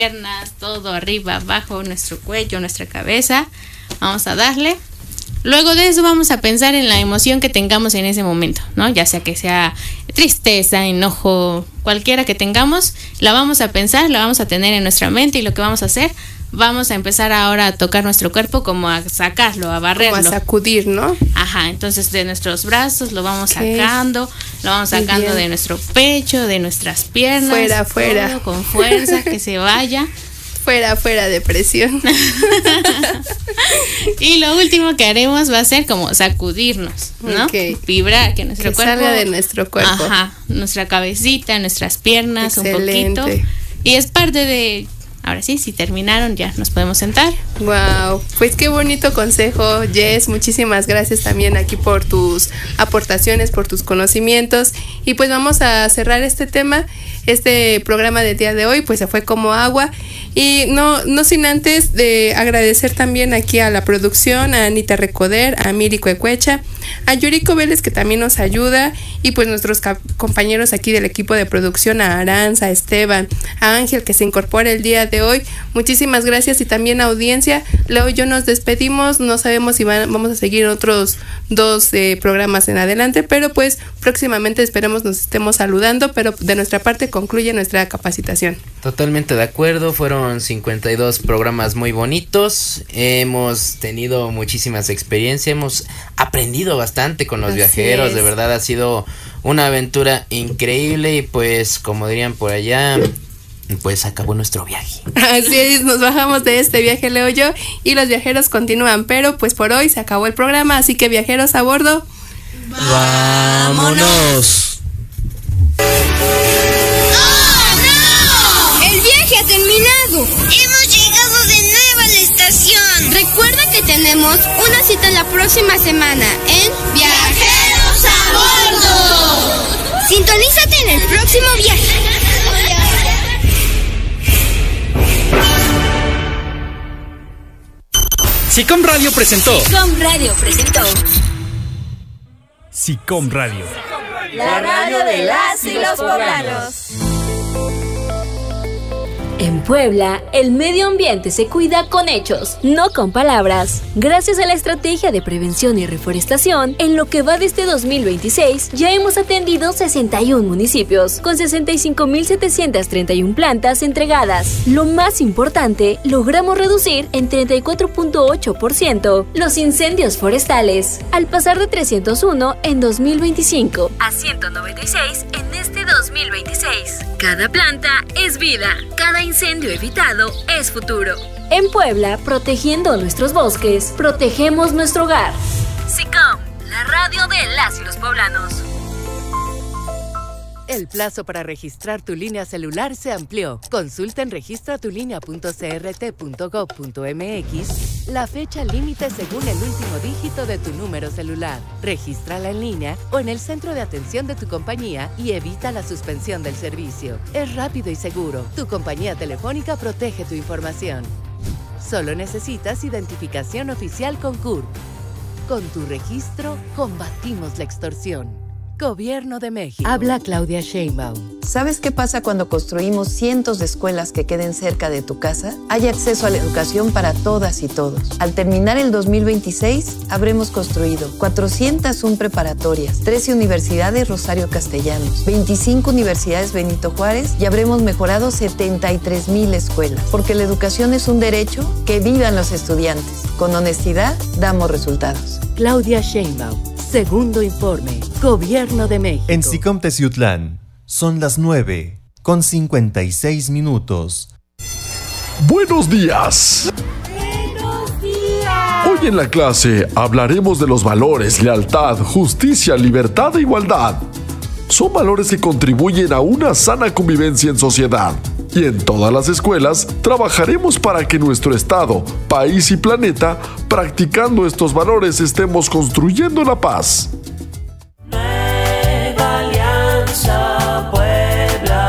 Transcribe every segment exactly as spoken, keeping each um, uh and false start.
piernas, todo arriba, abajo, nuestro cuello, nuestra cabeza. Vamos a darle. Luego de eso vamos a pensar en la emoción que tengamos en ese momento, ¿no? Ya sea que sea tristeza, enojo, cualquiera que tengamos, la vamos a pensar, la vamos a tener en nuestra mente y lo que vamos a hacer, vamos a empezar ahora a tocar nuestro cuerpo como a sacarlo, a barrerlo. Como a sacudir, ¿no? Ajá, entonces de nuestros brazos lo vamos okay. sacando, lo vamos sacando de nuestro pecho, de nuestras piernas. Fuera, fuera. Con fuerza, que se vaya. Fuera, fuera de presión. Y lo último que haremos va a ser como sacudirnos, ¿no? Okay. Vibrar, que nuestro que cuerpo salga de nuestro cuerpo. Ajá, nuestra cabecita, nuestras piernas. Excelente. Un poquito. Y es parte de... Ahora sí, si terminaron ya nos podemos sentar. Wow, pues qué bonito consejo, Jess. Muchísimas gracias también aquí por tus aportaciones, por tus conocimientos. Y pues vamos a cerrar este tema. Este programa del día de hoy pues se fue como agua. Y no, no sin antes de agradecer también aquí a la producción, a Anita Recoder, a Miri Cuecuecha, a Yuriko Vélez que también nos ayuda, y pues nuestros ca- compañeros aquí del equipo de producción, a Aranza, a Esteban, a Ángel que se incorpora el día de hoy. Muchísimas gracias, y también a audiencia. Leo y yo nos despedimos, no sabemos si van, vamos a seguir otros dos eh, programas en adelante, pero pues próximamente esperemos nos estemos saludando, pero de nuestra parte concluye nuestra capacitación. Totalmente de acuerdo, fueron cincuenta y dos programas muy bonitos, hemos tenido muchísimas experiencias, hemos aprendido bastante con los Así viajeros, es. De verdad ha sido una aventura increíble, y pues como dirían por allá, pues acabó nuestro viaje. Así es, nos bajamos de este viaje, Leo yo, y los viajeros continúan, pero pues por hoy se acabó el programa, así que viajeros a bordo, ¡vámonos! Ha terminado. Hemos llegado de nuevo a la estación. Recuerda que tenemos una cita la próxima semana en Viajeros a Bordo. Sintonízate en el próximo viaje. Sicom Radio presentó. Sicom Radio presentó. Sicom Radio. La radio de las y los poblanos. En Puebla, el medio ambiente se cuida con hechos, no con palabras. Gracias a la estrategia de prevención y reforestación, en lo que va de este dos mil veintiséis, ya hemos atendido sesenta y uno municipios, con sesenta y cinco mil setecientas treinta y uno plantas entregadas. Lo más importante, logramos reducir en treinta y cuatro punto ocho por ciento los incendios forestales, al pasar de trescientos uno en dos mil veinticinco a ciento noventa y seis en este dos mil veintiséis. Cada planta es vida, cada incendio evitado es futuro. En Puebla, protegiendo nuestros bosques, protegemos nuestro hogar. Sicom, la radio de las y los poblanos. El plazo para registrar tu línea celular se amplió. Consulta en registra tu línea punto c r t punto gov punto m x la fecha límite según el último dígito de tu número celular. Regístrala en línea o en el centro de atención de tu compañía y evita la suspensión del servicio. Es rápido y seguro. Tu compañía telefónica protege tu información. Solo necesitas identificación oficial con C U R P. Con tu registro, combatimos la extorsión. Gobierno de México. Habla Claudia Sheinbaum. ¿Sabes qué pasa cuando construimos cientos de escuelas que queden cerca de tu casa? Hay acceso a la educación para todas y todos. Al terminar el dos mil veintiséis, habremos construido cuatrocientas una preparatorias, trece universidades Rosario Castellanos, veinticinco universidades Benito Juárez, y habremos mejorado setenta y tres mil escuelas. Porque la educación es un derecho, que vivan los estudiantes. Con honestidad, damos resultados. Claudia Sheinbaum. Segundo informe, Gobierno de México. En Sicom Teciutlán son las nueve con cincuenta y seis minutos. Buenos días. Buenos días. Hoy en la clase hablaremos de los valores lealtad, justicia, libertad e igualdad. Son valores que contribuyen a una sana convivencia en sociedad. Y en todas las escuelas trabajaremos para que nuestro estado, país y planeta, practicando estos valores, estemos construyendo la paz. Nueva Alianza Puebla.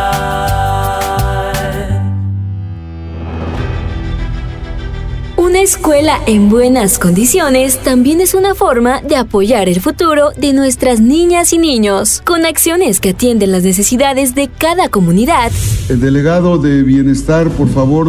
Una escuela en buenas condiciones también es una forma de apoyar el futuro de nuestras niñas y niños, con acciones que atienden las necesidades de cada comunidad. El delegado de Bienestar, por favor.